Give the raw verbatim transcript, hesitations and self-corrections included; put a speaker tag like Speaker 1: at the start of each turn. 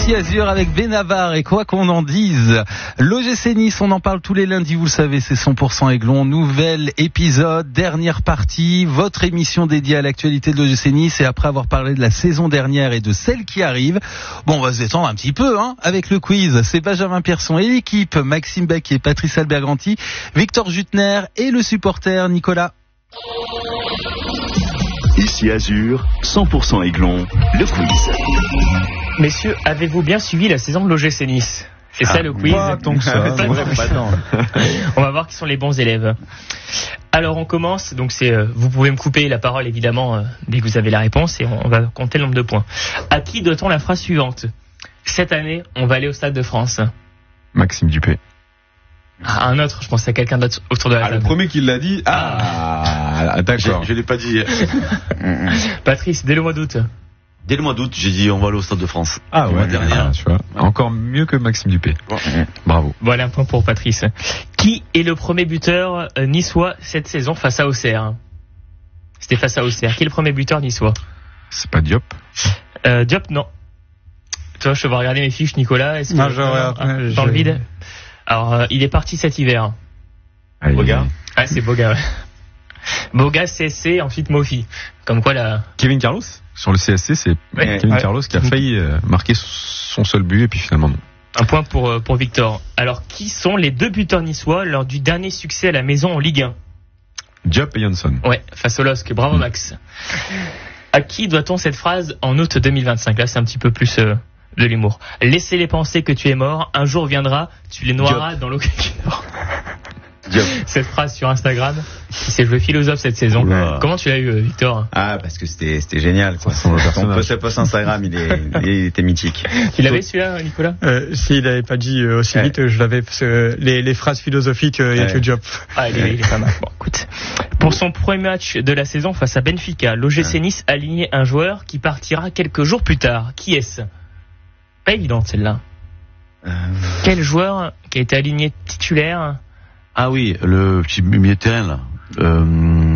Speaker 1: Ici Azur avec Benavar et quoi qu'on en dise, l'O G C Nice, on en parle tous les lundis, vous le savez, c'est cent pour cent Aiglon, nouvel épisode, dernière partie, votre émission dédiée à l'actualité de l'O G C Nice. Et après avoir parlé de la saison dernière et de celle qui arrive, bon, on va se détendre un petit peu hein, avec le quiz. C'est Benjamin Pierson et l'équipe, Maxime Baquet, Patrice Albergranti, Victor Jutner et le supporter Nicolas.
Speaker 2: Ici Azur, cent pour cent Aiglon, le quiz.
Speaker 3: Messieurs, avez-vous bien suivi la saison de l'O G C Nice ? C'est ah, ça le quiz.
Speaker 4: Pas tant que ça.
Speaker 3: Pas
Speaker 4: ouais,
Speaker 3: tant.
Speaker 4: Pas tant.
Speaker 3: On va voir qui sont les bons élèves. Alors on commence, donc c'est, euh, vous pouvez me couper la parole évidemment euh, dès que vous avez la réponse et on, on va compter le nombre de points. À qui doit-on la phrase suivante ? Cette année, on va aller au Stade de France.
Speaker 4: Maxime Dupé.
Speaker 3: Ah, un autre, je pense à quelqu'un d'autre autour de la
Speaker 4: ah,
Speaker 3: table.
Speaker 4: Le premier qui l'a dit. Ah, ah d'accord.
Speaker 5: Je, je l'ai pas dit.
Speaker 3: Patrice, dès le mois d'août.
Speaker 5: Dès le mois d'août, j'ai dit on va aller au Stade de France.
Speaker 4: Ah
Speaker 5: le
Speaker 4: ouais,
Speaker 5: mois dernier.
Speaker 4: Ah, tu vois. Encore mieux que Maxime Dupé.
Speaker 5: Ouais.
Speaker 4: Bravo.
Speaker 3: Voilà un point pour Patrice. Qui est le premier buteur euh, niçois cette saison face à Auxerre ? C'était face à Auxerre. Qui est le premier buteur niçois ?
Speaker 4: C'est pas Diop.
Speaker 3: euh, Diop, non. Toi, je vais regarder mes fiches, Nicolas. Est-ce que
Speaker 6: non, je
Speaker 3: euh,
Speaker 6: regarde.
Speaker 3: Dans je... le vide. Alors, euh, il est parti cet hiver.
Speaker 4: Allez.
Speaker 3: Boga. Ah, c'est Boga, ouais. Boga, C S C, ensuite Mofi. Comme quoi, la...
Speaker 4: Kevin Carlos. Sur le C S C, c'est
Speaker 3: ouais.
Speaker 4: Kevin
Speaker 3: ouais.
Speaker 4: Carlos qui a failli euh, marquer son seul but et puis finalement non.
Speaker 3: Un point pour, euh, pour Victor. Alors, qui sont les deux buteurs niçois lors du dernier succès à la maison en Ligue un ?
Speaker 4: Diop et Johnson.
Speaker 3: Ouais, face au L O S C. Bravo, Max. À qui doit-on cette phrase en août deux mille vingt-cinq ? Là, c'est un petit peu plus euh, de l'humour. Laissez-les penser que tu es mort. Un jour viendra, tu les noieras Diop. Dans l'eau qui dort.
Speaker 5: Diop.
Speaker 3: Cette phrase sur Instagram, il s'est joué philosophe cette saison. Oula. Comment tu l'as eu, Victor ?
Speaker 7: Ah, parce que c'était, c'était génial, quoi. Son post, post Instagram, il, est, il était mythique.
Speaker 3: Tu l'avais celui-là, Nicolas ?
Speaker 6: euh, S'il n'avait pas dit euh, aussi ouais. vite, je l'avais, parce que les, les phrases philosophiques, il euh, n'y a ouais. que Diop.
Speaker 3: Ah, il est, il est pas mal. Bon, écoute. Pour son premier match de la saison face à Benfica, l'O G C Nice a aligné un joueur qui partira quelques jours plus tard. Qui est-ce ? Pas évidente, celle-là. Euh... Quel joueur qui a été aligné titulaire ?
Speaker 5: Ah oui, le petit milieu de terrain là. Euh...